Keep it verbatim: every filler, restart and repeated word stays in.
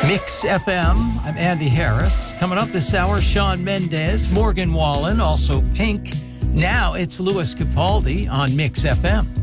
Mix F M. I'm Andy Harris. Coming up this hour, Shawn Mendes, Morgan Wallen, also Pink. Now it's Louis Capaldi on Mix F M.